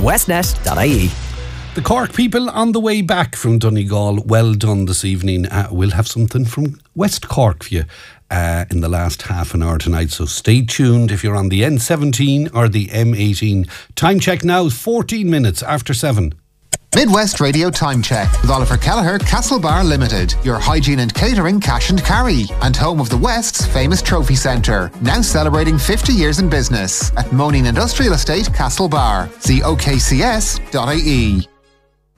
westnet.ie. The Cork people on the way back from Donegal, well done this evening. We'll have something from West Cork for you in the last half an hour tonight, so stay tuned if you're on the N17 or the M18. Time check now, 14 minutes after 7. Midwest Radio Time Check with Oliver Kelleher, Castlebar Limited, your hygiene and catering cash and carry, and home of the West's famous trophy centre, now celebrating 50 years in business at Moaning Industrial Estate, Castlebar. See okcs.ie.